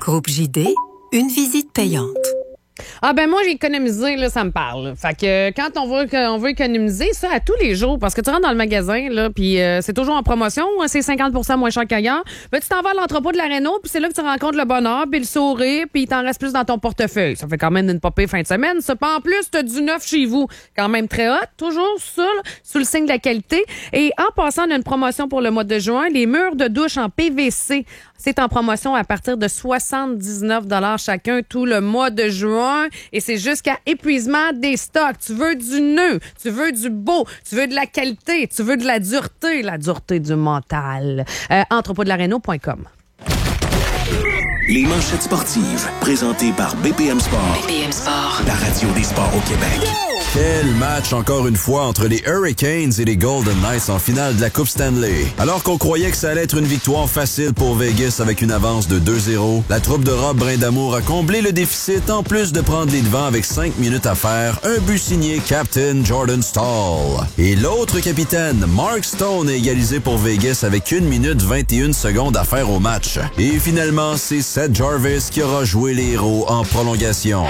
Groupe JD, une visite payante. Ah ben moi j'ai économisé, là, ça me parle. Fait que quand on veut économiser ça à tous les jours, parce que tu rentres dans le magasin là, puis c'est toujours en promotion, hein, c'est 50% moins cher qu'ailleurs. Ben tu t'en vas à l'entrepôt de la Renault, puis c'est là que tu rencontres le bonheur, puis le sourire, puis il t'en reste plus dans ton portefeuille. Ça fait quand même une popée fin de semaine. Ça, en plus t'as du neuf chez vous, quand même très hot, toujours ça, là, sous le signe de la qualité. Et en passant, on a une promotion pour le mois de juin, les murs de douche en PVC. C'est en promotion à partir de 79 $ chacun tout le mois de juin et c'est jusqu'à épuisement des stocks. Tu veux du neuf, tu veux du beau, tu veux de la qualité, tu veux de la dureté du mental. Entrepôts-de-la-Réno.com. Les manchettes sportives, présentées par BPM Sport. BPM Sport. La radio des sports au Québec. Quel match encore une fois entre les Hurricanes et les Golden Knights en finale de la Coupe Stanley. Alors qu'on croyait que ça allait être une victoire facile pour Vegas avec une avance de 2-0, la troupe de Rob Brindamour a comblé le déficit en plus de prendre les devants avec 5 minutes à faire, un but signé Captain Jordan Staal. Et l'autre capitaine, Mark Stone, a égalisé pour Vegas avec 1 minute 21 secondes à faire au match. Et finalement, c'est Seth Jarvis qui aura joué les héros en prolongation.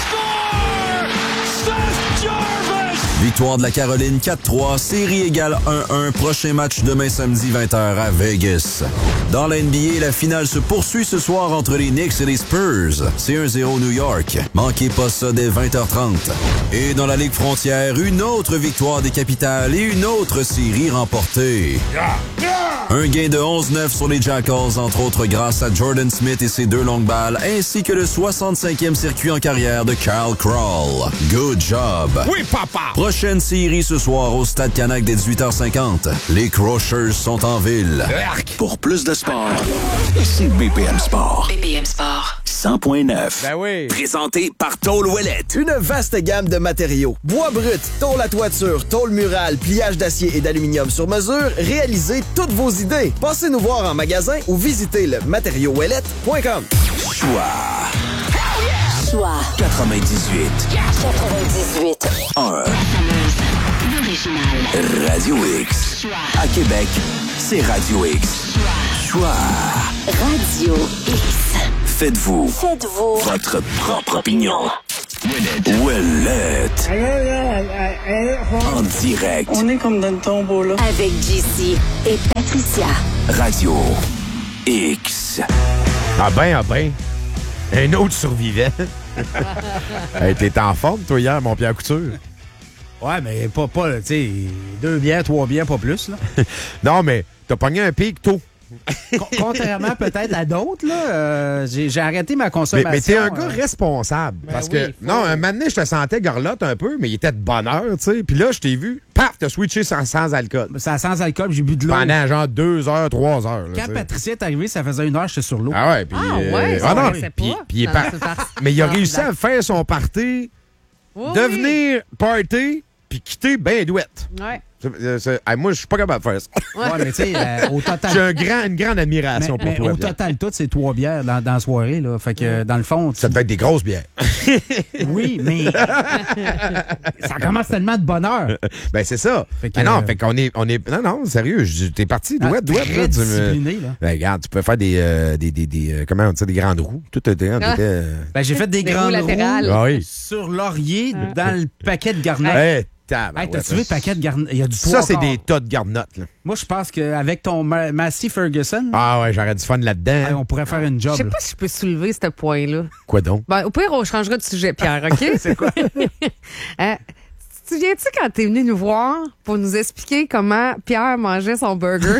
Victoire de la Caroline 4-3, série égale 1-1, prochain match demain samedi 20h à Vegas. Dans la NBA, la finale se poursuit ce soir entre les Knicks et les Spurs. C'est 1-0 New York. Manquez pas ça dès 20h30. Et dans la Ligue frontière, une autre victoire des Capitals et une autre série remportée. Un gain de 11-9 sur les Jackals, entre autres grâce à Jordan Smith et ses 2 longues balles, ainsi que le 65e circuit en carrière de Kyle Crawl. Good job! Oui, papa! Prochaine série ce soir au Stade Canac dès 18h50. Les Crushers sont en ville. Pour plus de sport, c'est BPM Sport. BPM Sport. 100.9. Ben oui. Présenté par Tôle Ouellette. Une vaste gamme de matériaux. Bois brut, tôle à toiture, tôle murale, pliage d'acier et d'aluminium sur mesure. Réalisez toutes vos idées. Passez nous voir en magasin ou visitez le matériauxouellette.com. Choix 98. 98. 1. Radio X. À Québec, c'est Radio X. Choix. Radio X. Faites-vous votre propre opinion. Ouellette. En direct. On est comme dans le tombeau, là. Avec JC et Patricia. Radio X. Ah ben. Un autre survivant. Hey, t'es en forme, toi, hier, mon Pierre Couture? Ouais, mais pas tu sais, 2 bières, 3 bières, pas plus, là. Non, mais t'as pogné un pic tôt. Contrairement peut-être à d'autres, là, j'ai arrêté ma consommation. Mais t'es un gars responsable. Ben parce oui, que, non, un moment donné, je te sentais garlotte un peu, mais il était de bonne heure, tu sais. Puis là, je t'ai vu, paf, t'as switché sans alcool. C'est sans alcool, j'ai bu de l'eau. Pendant genre 2 heures, 3 heures. Quand Patricia est arrivée, ça faisait 1 heure, j'étais sur l'eau. Ah ouais, puis... ça non, paraissait puis pas. il est Non, pas... c'est parce- Mais il a réussi à faire son party, devenir party, puis quitter ben douette. Ouais. Moi, je suis pas capable de faire ça. Ouais, mais tu sais, au total... J'ai une grande admiration pour toi, au Pierre. total, tout, c'est 3 bières dans la soirée, là. Fait que, dans le fond... Ça devait être des grosses bières. Oui, mais... ça commence tellement de bonheur. Ben, c'est ça. Fait que, Non, fait qu'on est... Non, sérieux, t'es parti, douette. Très là, discipliné, là. Ben, regarde, tu peux faire des comment on dit ça, des grandes roues. Tout était... Ben, j'ai fait des Des grandes roues latérales. Ah oui. sur laurier dans le paquet de garnottes. Hey, Hey, t'as-tu vu le paquet de garnottes? Il y a du Ça, poids c'est encore. des tas de garnottes, là. Moi, je pense qu'avec ton Massey Ferguson, Ah ouais, j'aurais du fun là-dedans. on pourrait faire une Je job. sais là. pas si je peux soulever ce point-là. Quoi donc? Ben, au pire, on changera de sujet, Pierre, OK? C'est quoi? Tu te souviens-tu quand t'es venu nous voir pour nous expliquer comment Pierre mangeait son burger?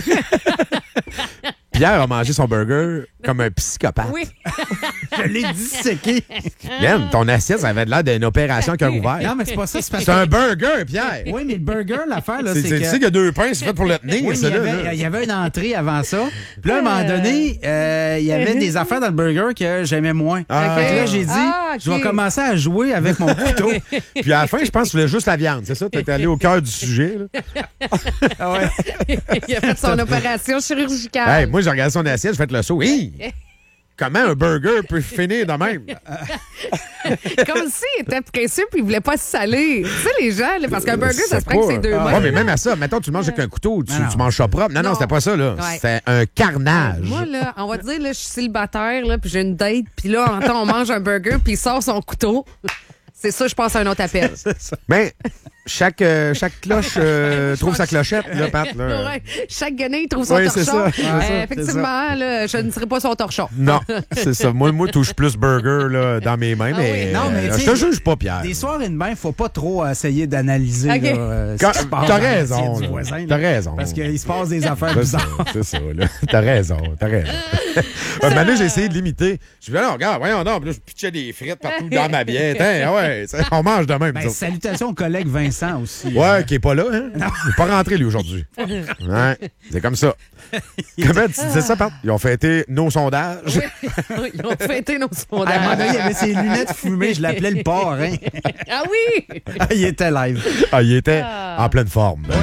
Pierre a mangé son burger comme un psychopathe. Oui. Je l'ai disséqué. Yann, ton assiette, ça avait l'air d'une opération cœur ouvert. Non, mais c'est pas ça. C'est parce C'est que... un burger, Pierre. Oui, mais le burger, l'affaire, là, Tu c'est sais que... qu'il y a 2 pains, c'est fait pour le tenir. Oui, mais ça, là. il y avait une entrée avant ça. Puis là, à un moment donné, il y avait des affaires dans le burger que j'aimais moins. Ah. Fait que là, j'ai dit, OK. je vais commencer à jouer avec mon couteau. Puis à la fin, je pense que tu voulais juste la viande, c'est ça? T'es allé au cœur du sujet. Là. Ah ouais. Il a fait son opération chirurgicale. Hey, moi, j'ai regardé son assiette, j'ai fait le saut. Hey! Comment un burger peut finir de même? Comme s'il était pressé puis il voulait pas se saler. Tu sais, les gens, là, parce qu'un burger, ça se prend que c'est 2 mains. Oui, mais même à ça, mettons, tu manges avec un couteau, tu manges ça propre. Non, c'était pas ça, là. Ouais. C'était un carnage. Moi, là, on va dire, là, je suis célibataire, là, puis j'ai une date, puis là, en temps, on mange un burger, puis il sort son couteau. C'est ça, je pense à un autre appel. Mais chaque cloche trouve sa clochette, là, Pat. Là. Ouais, chaque guenille trouve son Oui, torchon. c'est ça. Effectivement, là, je ne serai pas son torchon. Non, c'est ça. Moi, touche plus burger là, dans mes mains, mais, oui. Non, mais je te juge pas, Pierre. Des soirs et demain, faut pas trop essayer d'analyser Ok. ce qui se passe T'as dans raison. l'assiette du là. voisin, T'as là. raison. Parce qu'il se passe des affaires C'est ça, bizarres. c'est ça, là. T'as raison. Un moment donné, j'ai essayé de l'imiter. Je dis, non, regarde, voyons donc. Puis là, je pitchais des frites partout dans ma bière. On mange de même. Ben, salutations au collègue Vincent aussi. Ouais, qui est pas là, hein? Il n'est pas rentré, lui, aujourd'hui. Ouais, c'est comme ça. Comment tu disais ça, Pat? Ils ont fêté nos sondages. Oui, ils ont fêté nos À un moment sondages. donné, il avait ses lunettes fumées, je l'appelais le parrain. Ah oui! Il était live. Ah, il était en pleine forme. Oui.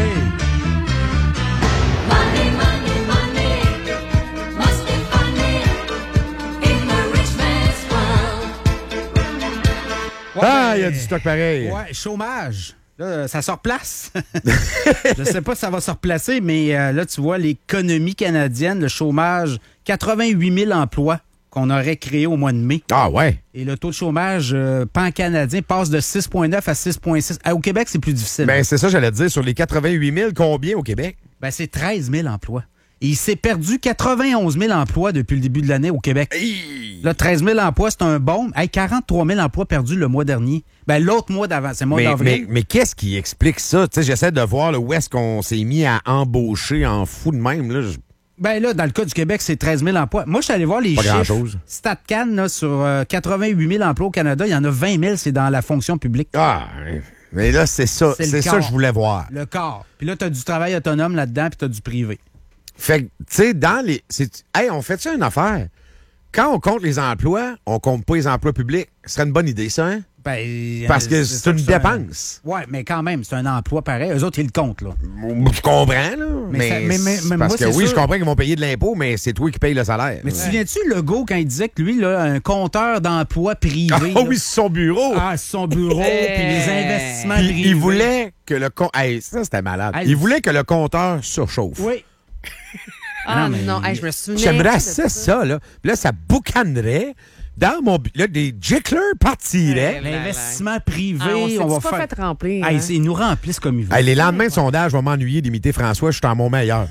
Money, money, money must be funny in the rich man's world. Ah, il y a du stock pareil. Ouais, chômage. Là, ça se replace. Je sais pas si ça va se replacer, mais là, tu vois, l'économie canadienne, le chômage, 88 000 emplois qu'on aurait créés au mois de mai. Ah, ouais. Et le taux de chômage pan-canadien passe de 6,9 à 6,6. Au Québec, c'est plus difficile. Ben, c'est ça, j'allais te dire. Sur les 88 000, combien au Québec? Ben, c'est 13 000 emplois. Et il s'est perdu 91 000 emplois depuis le début de l'année au Québec. Là, 13 000 emplois, c'est un bon. 43 000 emplois perdus le mois dernier. Ben, l'autre mois d'avant, c'est le mois d'avril. Mais qu'est-ce qui explique ça? Tu sais, j'essaie de voir là, où est-ce qu'on s'est mis à embaucher en fou de même. Là. Ben là, dans le cas du Québec, c'est 13 000 emplois. Moi, je suis allé voir les Pas chiffres. grand-chose. StatCan, là, sur 88 000 emplois au Canada, il y en a 20 000, c'est dans la fonction publique. Ah, mais là, c'est ça. C'est le C'est ça quart. que je voulais voir. Le quart. Puis là, tu as du travail autonome là-dedans, puis tu as du privé. Fait que, tu sais, dans les... Hey, on fait ça une affaire. Quand on compte les emplois, on compte pas les emplois publics. Ce serait une bonne idée, ça, hein? Ben, Parce que c'est une dépense. Oui, mais quand même, c'est un emploi pareil. Eux autres, ils le comptent, là. Je comprends, là. Mais c'est moi, parce que c'est oui, sûr. je comprends qu'ils vont payer de l'impôt, mais c'est toi qui payes le salaire. Mais te souviens-tu, Legault, quand il disait que lui, là, un compteur d'emploi privé. Ah là, oui, c'est son bureau. Ah, son bureau, puis les investissements Puis privés. il voulait que le... Hey, ça, c'était malade. Hey, Il voulait que le compteur surchauffe. Oui. Ah Non, mais- non, hey, je me souviens. J'aimerais de ça, là. Puis là, ça boucanerait. Dans mon... Là, des jicklers partiraient. L'investissement privé, Ah, on on va s'est pas faire. fait remplir. Hey, hein? ils nous remplissent comme ils veulent. Hey, les lendemains de sondage, je vais m'ennuyer d'imiter François. Je suis en mon meilleur.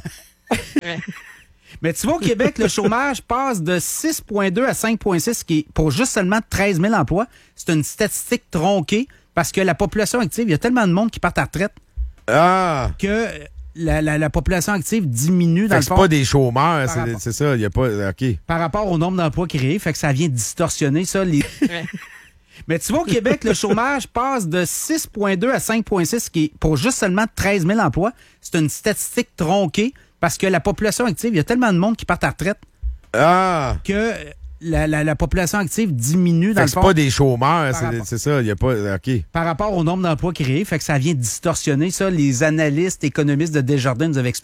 Mais tu vois, au Québec, le chômage passe de 6,2 à 5,6, ce qui est pour juste seulement 13 000 emplois. C'est une statistique tronquée parce que la population active, il y a tellement de monde qui part à la retraite Ah! que la population active diminue dans Fait le que c'est fond pas des chômeurs, Par rapport. c'est ça. Il y a pas... OK. par rapport au nombre d'emplois créés. Fait que ça vient distorsionner ça. Mais tu vois, au Québec, le chômage passe de 6,2 à 5,6, ce qui est pour juste seulement 13 000 emplois. C'est une statistique tronquée parce que la population active, il y a tellement de monde qui part à la retraite Ah! que la population active diminue dans Fait le que c'est fond pas des chômeurs, Par rapport. c'est ça. Il y a pas... OK. par rapport au nombre d'emplois créés. Fait que ça vient distorsionner ça. Les analystes économistes de Desjardins nous avaient expliqué